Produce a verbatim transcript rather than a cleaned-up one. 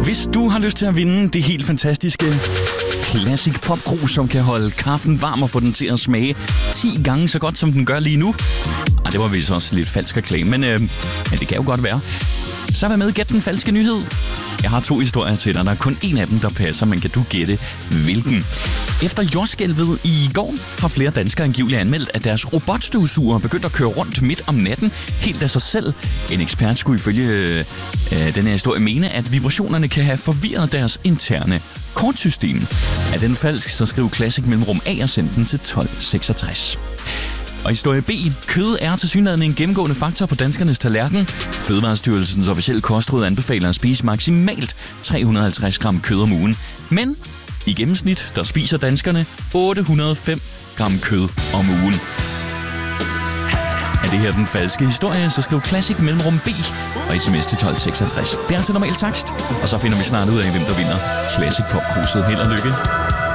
Hvis du har lyst til at vinde det helt fantastiske Classic Popkrus, som kan holde kaffen varm og få den til at smage ti gange så godt, som den gør lige nu. Ej, det var vist også lidt falsk reklame, men, øh, men det kan jo godt være. Så vær med, gæt den falske nyhed. Jeg har to historier til dig. Der er kun en af dem, der passer, men kan du gætte hvilken? Efter jordskælvet i går har flere danskere angiveligt anmeldt, at deres robotstøvsuger er begyndt at køre rundt midt om natten, helt af sig selv. En ekspert skulle ifølge øh, den her historie mene, at vibrationerne kan have forvirret deres interne kortsystem. Er den falsk, så skriv Classic mellemrum A og send den til tolv seksogtres. Og historie B. Kød er tilsyneladende en gennemgående faktor på danskernes tallerken. Fødevarestyrelsens officielle kostråd anbefaler at spise maksimalt tre hundrede og halvtreds gram kød om ugen. Men i gennemsnit, der spiser danskerne otte hundrede og fem gram kød om ugen. Er det her den falske historie, så skriv Classic mellemrum B og sms til tolv seksogtres. Det er til normal takst, og så finder vi snart ud af, hvem der vinder Classic Popkruset. Held og lykke.